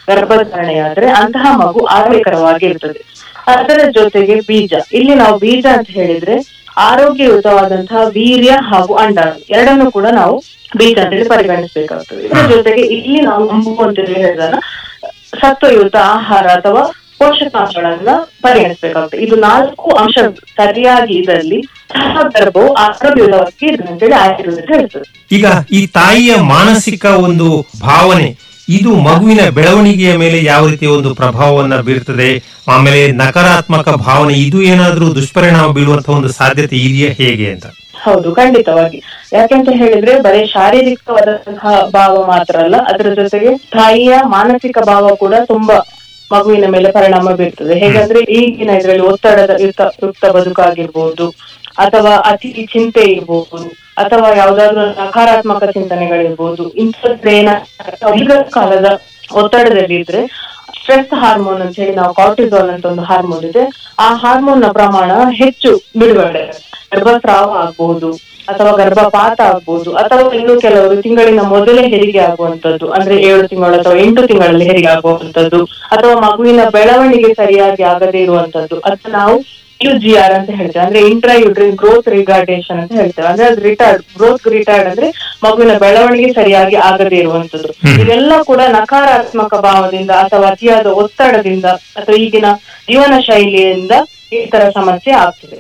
ಗರ್ಭಧಾರಣೆಯಾದ್ರೆ ಅಂತಹ ಮಗು ಆರೋಗ್ಯಕರವಾಗಿರ್ತದೆ. ಅದರ ಜೊತೆಗೆ ಬೀಜ, ಇಲ್ಲಿ ನಾವು ಬೀಜ ಅಂತ ಹೇಳಿದ್ರೆ ಆರೋಗ್ಯಯುತವಾದಂತಹ ವೀರ್ಯ ಹಾಗೂ ಅಂಡಾಣು ಎರಡನ್ನು ಕೂಡ ನಾವು ಬೀಜ ಅಂತ ಹೇಳಿ ಪರಿಗಣಿಸಬೇಕಾಗ್ತದೆ. ಇದರ ಜೊತೆಗೆ ಇಲ್ಲಿ ನಾವು ಅಂಬು ಅಂತ ಹೇಳಿದಾಗ ಸತ್ವಯುತ ಆಹಾರ ಅಥವಾ ಪೋಷಕಾಂಶಗಳನ್ನ ಪರಿಗಣಿಸಬೇಕಾಗುತ್ತೆ. ಇದು 4 ಅಂಶ ಸರಿಯಾಗಿ ಇದ್ದಲ್ಲಿ ಗರ್ಭವು ಆರೋಗ್ಯಯುತವಾಗಿ ಇರ್ತದೆ ಅಂತೇಳಿ ಆಯುರ್ವೇದ ಹೇಳ್ತದೆ. ಈಗ ಈ ತಾಯಿಯ ಮಾನಸಿಕ ಒಂದು ಭಾವನೆ ಇದು ಮಗುವಿನ ಬೆಳವಣಿಗೆಯ ಮೇಲೆ ಯಾವ ರೀತಿಯ ಒಂದು ಪ್ರಭಾವವನ್ನ ಬೀರ್ತದೆ, ಆಮೇಲೆ ನಕಾರಾತ್ಮಕ ಭಾವನೆ ಇದು ಏನಾದ್ರೂ ದುಷ್ಪರಿಣಾಮ ಬೀಳುವಂತಹ ಒಂದು ಸಾಧ್ಯತೆ ಇದೆಯಾ, ಹೇಗೆ ಅಂತ? ಹೌದು, ಖಂಡಿತವಾಗಿ. ಯಾಕೆಂತ ಹೇಳಿದ್ರೆ ಬರೀ ಶಾರೀರಿಕವಾದಂತಹ ಭಾವ ಮಾತ್ರ ಅಲ್ಲ, ಅದರ ಜೊತೆಗೆ ತಾಯಿಯ ಮಾನಸಿಕ ಭಾವ ಕೂಡ ತುಂಬಾ ಮಗುವಿನ ಮೇಲೆ ಪರಿಣಾಮ ಬೀರ್ತದೆ. ಹೇಗಂದ್ರೆ ಈಗಿನ ಇದರಲ್ಲಿ ಒತ್ತಡದ ಯುಕ್ತ ಬದುಕಾಗಿರ್ಬೋದು, ಅಥವಾ ಅತಿ ಚಿಂತೆ ಇರ್ಬೋದು, ಅಥವಾ ಯಾವ್ದಾದ್ರು ನಕಾರಾತ್ಮಕ ಚಿಂತನೆಗಳಿರ್ಬೋದು, ಇಂಥದ್ದೇನ ದೀರ್ಘಕಾಲದ ಒತ್ತಡದಲ್ಲಿ ಇದ್ರೆ ಸ್ಟ್ರೆಸ್ ಹಾರ್ಮೋನ್ ಅಂತ ಹೇಳಿ ನಾವು ಕಾರ್ಟಿಸಾಲ್ ಅಂತ ಒಂದು ಹಾರ್ಮೋನ್ ಇದೆ, ಆ ಹಾರ್ಮೋನ್ ನ ಪ್ರಮಾಣ ಹೆಚ್ಚು ಬಿಡುಗಡೆ, ಗರ್ಭಸ್ರಾವ ಆಗ್ಬಹುದು ಅಥವಾ ಗರ್ಭಪಾತ ಆಗ್ಬಹುದು, ಅಥವಾ ಇನ್ನು ಕೆಲವರು ತಿಂಗಳಿನ ಮೊದಲೇ ಹೆರಿಗೆ ಆಗುವಂತದ್ದು, ಅಂದ್ರೆ 7 ತಿಂಗಳು ಅಥವಾ 8 ತಿಂಗಳಲ್ಲಿ ಹೆರಿಗೆ ಆಗುವಂತದ್ದು, ಅಥವಾ ಮಗುವಿನ ಬೆಳವಣಿಗೆ ಸರಿಯಾಗಿ ಆಗದೇ ಇರುವಂತದ್ದು, ಅದು ನಾವು UGR ಅಂತ ಹೇಳ್ತೇವೆ. ಅಂದ್ರೆ ಇಂಟ್ರಾ ಯುಟ್ರಿನ್ ಗ್ರೋತ್ ರಿಗಾರ್ಡೇಷನ್ ಅಂತ ಹೇಳ್ತೇವೆ. ಅಂದ್ರೆ ಅದು ಗ್ರೋತ್ ರಿಟಾರ್ಡ್ ಅಂದ್ರೆ ಮಗುವಿನ ಬೆಳವಣಿಗೆ ಸರಿಯಾಗಿ ಆಗದೇ ಇರುವಂತದ್ದು. ಇದೆಲ್ಲ ಕೂಡ ನಕಾರಾತ್ಮಕ ಭಾವದಿಂದ ಅಥವಾ ಅತಿಯಾದ ಒತ್ತಡದಿಂದ ಅಥವಾ ಈಗಿನ ಜೀವನ ಶೈಲಿಯಿಂದ ಈ ತರ ಸಮಸ್ಯೆ ಆಗ್ತದೆ.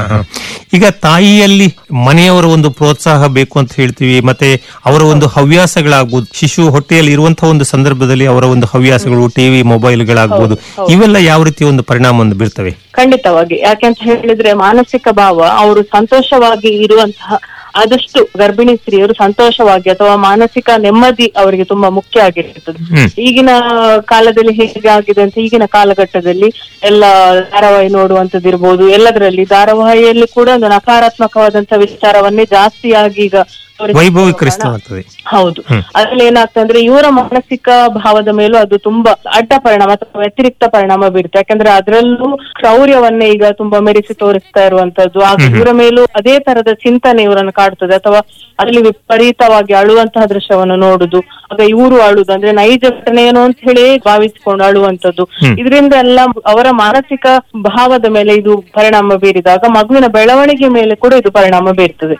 ಈಗ ತಾಯಿಯಲ್ಲಿ ಮನೆಯವರ ಒಂದು ಪ್ರೋತ್ಸಾಹ ಬೇಕು ಅಂತ ಹೇಳ್ತೀವಿ, ಮತ್ತೆ ಅವರ ಒಂದು ಹವ್ಯಾಸಗಳಾಗ್ಬೋದು, ಶಿಶು ಹೊಟ್ಟೆಯಲ್ಲಿ ಇರುವಂತಹ ಒಂದು ಸಂದರ್ಭದಲ್ಲಿ ಅವರ ಒಂದು ಹವ್ಯಾಸಗಳು, ಟಿವಿ, ಮೊಬೈಲ್ಗಳಾಗ್ಬೋದು, ಇವೆಲ್ಲ ಯಾವ ರೀತಿಯ ಒಂದು ಪರಿಣಾಮವನ್ನು ಬೀರ್ತವೆ? ಖಂಡಿತವಾಗಿ. ಯಾಕೆಂತ ಹೇಳಿದ್ರೆ ಮಾನಸಿಕ ಭಾವ, ಅವರು ಸಂತೋಷವಾಗಿ ಇರುವಂತಹ, ಆದಷ್ಟು ಗರ್ಭಿಣಿ ಸ್ತ್ರೀಯರು ಸಂತೋಷವಾಗಿ ಅಥವಾ ಮಾನಸಿಕ ನೆಮ್ಮದಿ ಅವರಿಗೆ ತುಂಬಾ ಮುಖ್ಯ ಆಗಿರ್ತದೆ. ಈಗಿನ ಕಾಲದಲ್ಲಿ ಹೇಗೆ ಆಗಿದೆ ಅಂತ, ಈಗಿನ ಕಾಲಘಟ್ಟದಲ್ಲಿ ಎಲ್ಲ ಧಾರಾವಾಹಿ ನೋಡುವಂತದ್ದು ಇರ್ಬೋದು, ಎಲ್ಲದರಲ್ಲಿ ಧಾರಾವಾಹಿಯಲ್ಲಿ ಕೂಡ ಒಂದು ನಕಾರಾತ್ಮಕವಾದಂತಹ ವಿಚಾರವನ್ನೇ ಜಾಸ್ತಿಯಾಗಿ ಈಗ ವೈಭವೀಕರಿಸಲಾಗ್ತದೆ. ಹೌದು, ಅದ್ರಲ್ಲಿ ಏನಾಗ್ತದೆ ಅಂದ್ರೆ ಇವರ ಮಾನಸಿಕ ಭಾವದ ಮೇಲೂ ಅದು ತುಂಬಾ ಅಡ್ಡ ಪರಿಣಾಮ ಅಥವಾ ವ್ಯತಿರಿಕ್ತ ಪರಿಣಾಮ ಬೀರುತ್ತೆ. ಯಾಕಂದ್ರೆ ಅದರಲ್ಲೂ ಕ್ರೌರ್ಯವನ್ನೇ ಈಗ ತುಂಬಾ ಮೆರೆಸಿ ತೋರಿಸ್ತಾ ಇರುವಂತದ್ದು, ಆಗ ಇವರ ಮೇಲೂ ಅದೇ ತರದ ಚಿಂತನೆ ಇವರನ್ನು ಕಾಡ್ತದೆ. ಅಥವಾ ಅಲ್ಲಿ ವಿಪರೀತವಾಗಿ ಅಳುವಂತಹ ದೃಶ್ಯವನ್ನು ನೋಡುದು, ಆಗ ಇವರು ಅಳುದು ಅಂದ್ರೆ ನೈಜ ಘಟನೆ ಏನು ಅಂತ ಹೇಳಿ ಭಾವಿಸಿಕೊಂಡು ಅಳುವಂತದ್ದು, ಇದರಿಂದ ಎಲ್ಲ ಅವರ ಮಾನಸಿಕ ಭಾವದ ಮೇಲೆ ಇದು ಪರಿಣಾಮ ಬೀರಿದಾಗ ಮಗುವಿನ ಬೆಳವಣಿಗೆ ಮೇಲೆ ಕೂಡ ಇದು ಪರಿಣಾಮ ಬೀರ್ತದೆ.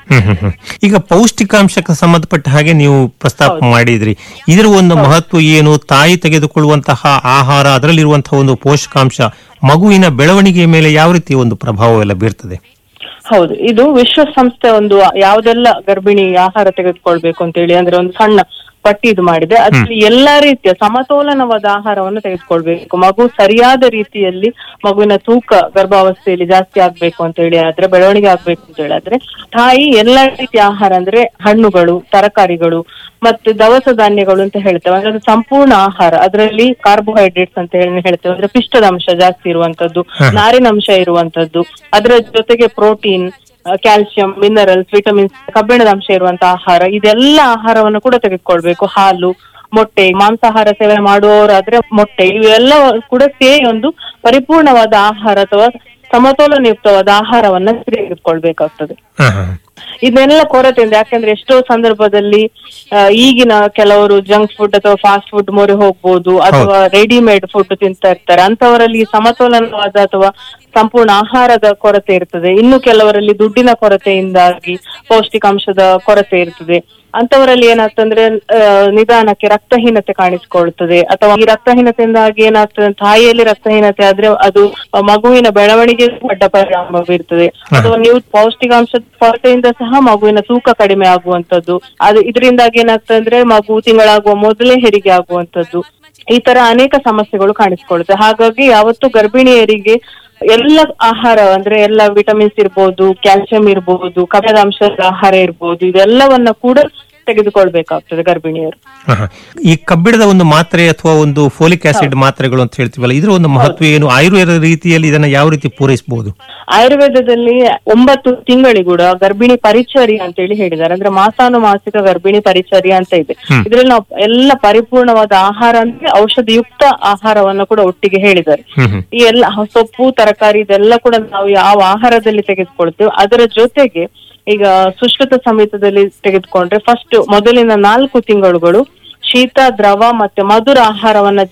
ಈಗ ಪೌಷ್ಟಿಕಾಂಶಕ್ಕೆ ಸಂಬಂಧಪಟ್ಟ ಹಾಗೆ ನೀವು ಪ್ರಸ್ತಾಪ ಮಾಡಿದ್ರಿ, ಇದರ ಒಂದು ಮಹತ್ವ ಏನು? ತಾಯಿ ತೆಗೆದುಕೊಳ್ಳುವಂತಹ ಆಹಾರ, ಅದರಲ್ಲಿರುವಂತಹ ಒಂದು ಪೋಷಕಾಂಶ ಮಗುವಿನ ಬೆಳವಣಿಗೆಯ ಮೇಲೆ ಯಾವ ರೀತಿಯ ಒಂದು ಪ್ರಭಾವ ಎಲ್ಲ ಬೀರ್ತದೆ? ಹೌದು, ಇದು ವಿಶ್ವಸಂಸ್ಥೆ ಒಂದು ಯಾವ್ದೆಲ್ಲ ಗರ್ಭಿಣಿ ಆಹಾರ ತೆಗೆದುಕೊಳ್ಬೇಕು ಅಂತ ಹೇಳಿ ಅಂದ್ರೆ ಒಂದು ಸಣ್ಣ ಪಟ್ಟಿ ಇದು ಮಾಡಿದೆ. ಅದ್ರಲ್ಲಿ ಎಲ್ಲಾ ರೀತಿಯ ಸಮತೋಲನವಾದ ಆಹಾರವನ್ನು ತೆಗೆದುಕೊಳ್ಬೇಕು. ಮಗು ಸರಿಯಾದ ರೀತಿಯಲ್ಲಿ ಮಗುವಿನ ತೂಕ ಗರ್ಭಾವಸ್ಥೆಯಲ್ಲಿ ಜಾಸ್ತಿ ಆಗ್ಬೇಕು ಅಂತ ಹೇಳಿ ಆದ್ರೆ, ಬೆಳವಣಿಗೆ ಆಗ್ಬೇಕು ಅಂತ ಹೇಳಿ ಆದ್ರೆ, ತಾಯಿ ಎಲ್ಲಾ ರೀತಿಯ ಆಹಾರ ಅಂದ್ರೆ ಹಣ್ಣುಗಳು, ತರಕಾರಿಗಳು ಮತ್ತೆ ದವಸ ಧಾನ್ಯಗಳು ಅಂತ ಹೇಳ್ತೇವೆ. ಅಂದ್ರೆ ಅದು ಸಂಪೂರ್ಣ ಆಹಾರ. ಅದರಲ್ಲಿ ಕಾರ್ಬೋಹೈಡ್ರೇಟ್ಸ್ ಅಂತ ಹೇಳಿ ಹೇಳ್ತೇವೆ, ಅಂದ್ರೆ ಪಿಷ್ಟದ ಅಂಶ ಜಾಸ್ತಿ ಇರುವಂತದ್ದು, ನಾರಿನಂಶ ಇರುವಂತದ್ದು, ಅದರ ಜೊತೆಗೆ ಪ್ರೋಟೀನ್, ಕ್ಯಾಲ್ಸಿಯಂ, ಮಿನರಲ್ಸ್, ವಿಟಮಿನ್ಸ್, ಕಬ್ಬಿಣದ ಅಂಶ ಇರುವಂತಹ ಆಹಾರ, ಇದೆಲ್ಲ ಆಹಾರವನ್ನು ಕೂಡ ತೆಗೆದುಕೊಳ್ಬೇಕು. ಹಾಲು, ಮೊಟ್ಟೆ, ಮಾಂಸಾಹಾರ ಸೇವನೆ ಮಾಡುವವರಾದ್ರೆ ಮೊಟ್ಟೆ, ಇವೆಲ್ಲ ಕೂಡ ಸೇರಿ ಒಂದು ಪರಿಪೂರ್ಣವಾದ ಆಹಾರ ಅಥವಾ ಸಮತೋಲನಯುಕ್ತವಾದ ಆಹಾರವನ್ನ ತೆಗೆದುಕೊಳ್ಬೇಕಾಗ್ತದೆ. ಇದೆಲ್ಲ ಕೊರತೆಯಿಂದ, ಯಾಕಂದ್ರೆ ಎಷ್ಟೋ ಸಂದರ್ಭದಲ್ಲಿ ಈಗಿನ ಕೆಲವರು ಜಂಕ್ ಫುಡ್ ಅಥವಾ ಫಾಸ್ಟ್ ಫುಡ್ ಮೊರೆ ಹೋಗ್ಬೋದು, ಅಥವಾ ರೆಡಿಮೇಡ್ ಫುಡ್ ತಿಂತಾ ಇರ್ತಾರೆ. ಅಂತವರಲ್ಲಿ ಸಮತೋಲನವಾದ ಅಥವಾ ಸಂಪೂರ್ಣ ಆಹಾರದ ಕೊರತೆ ಇರ್ತದೆ. ಇನ್ನು ಕೆಲವರಲ್ಲಿ ದುಡ್ಡಿನ ಕೊರತೆಯಿಂದಾಗಿ ಪೌಷ್ಟಿಕಾಂಶದ ಕೊರತೆ ಇರ್ತದೆ. ಅಂತವರಲ್ಲಿ ಏನಾಗ್ತಂದ್ರೆ ನಿಧಾನಕ್ಕೆ ರಕ್ತಹೀನತೆ ಕಾಣಿಸಿಕೊಳ್ತದೆ. ಅಥವಾ ಈ ರಕ್ತಹೀನತೆಯಿಂದಾಗಿ ಏನಾಗ್ತದೆ, ತಾಯಿಯಲ್ಲಿ ರಕ್ತಹೀನತೆ ಆದ್ರೆ ಅದು ಮಗುವಿನ ಬೆಳವಣಿಗೆ ಅಡ್ಡ ಪರಿಣಾಮ ಬೀರ್ತದೆ. ಅಥವಾ ನೀವು ಪೌಷ್ಟಿಕಾಂಶದ ಕೊರತೆಯಿಂದ ಸಹ ಮಗುವಿನ ತೂಕ ಕಡಿಮೆ ಆಗುವಂತದ್ದು, ಅದು ಇದರಿಂದಾಗಿ ಏನಾಗ್ತದೆ ಅಂದ್ರೆ ಮಗು ತಿಂಗಳಾಗುವ ಮೊದಲೇ ಹೆರಿಗೆ ಆಗುವಂತದ್ದು, ಈ ತರ ಅನೇಕ ಸಮಸ್ಯೆಗಳು ಕಾಣಿಸಿಕೊಳ್ಳುತ್ತೆ. ಹಾಗಾಗಿ ಯಾವತ್ತು ಗರ್ಭಿಣಿಯರಿಗೆ ಎಲ್ಲ ಆಹಾರ ಅಂದ್ರೆ ಎಲ್ಲ ವಿಟಮಿನ್ಸ್ ಇರ್ಬೋದು, ಕ್ಯಾಲ್ಸಿಯಂ ಇರ್ಬೋದು, ಕಬ್ಬಿಣದ ಅಂಶದ ಆಹಾರ ಇರ್ಬೋದು, ಇದೆಲ್ಲವನ್ನ ಕೂಡ ತೆಗೆದುಕೊಳ್ಬೇಕಾಗ್ತದೆ ಗರ್ಭಿಣಿಯರು. ಈ ಕಬ್ಬಿಣದ ಒಂದು ಮಾತ್ರೆ ಅಥವಾ ಒಂದು ಫೋಲಿಕ್ ಆಸಿಡ್ ಮಾತ್ರೆಗಳು ಅಂತ ಹೇಳ್ತೀವಲ್ಲ, ಇದರ ಒಂದು ಮಹತ್ವ ಏನು? ಆಯುರ್ವೇದ ರೀತಿಯಲ್ಲಿ ಇದನ್ನ ಯಾವ ರೀತಿ ಪೂರೈಸಬಹುದು? ಆಯುರ್ವೇದದಲ್ಲಿ 9 ತಿಂಗಳಿಗೂಡ ಗರ್ಭಿಣಿ ಪರಿಚರ್ಯ ಅಂತ ಹೇಳಿ ಹೇಳಿದ್ದಾರೆ. ಅಂದ್ರೆ ಮಾಸಾನುಮಾಸಿಕ ಗರ್ಭಿಣಿ ಪರಿಚರ್ಯ ಅಂತ ಇದೆ. ಇದ್ರಲ್ಲಿ ನಾವು ಎಲ್ಲ ಪರಿಪೂರ್ಣವಾದ ಆಹಾರ ಅಂದ್ರೆ ಔಷಧಿಯುಕ್ತ ಆಹಾರವನ್ನ ಕೂಡ ಒಟ್ಟಿಗೆ ಹೇಳಿದ್ದಾರೆ. ಈ ಎಲ್ಲ ಸೊಪ್ಪು, ತರಕಾರಿ ಇದೆಲ್ಲ ಕೂಡ ನಾವು ಯಾವ ಆಹಾರದಲ್ಲಿ ತೆಗೆದುಕೊಳ್ತೇವೆ, ಅದರ ಜೊತೆಗೆ ಈಗ ಸುಶ್ರುತ ಸಮೇತದಲ್ಲಿ ತೆಗೆದುಕೊಂಡ್ರೆ ಮೊದಲಿನ 4 ತಿಂಗಳುಗಳು ಶೀತ, ದ್ರವ ಮತ್ತೆ ಮಧುರ ಆಹಾರವನ್ನ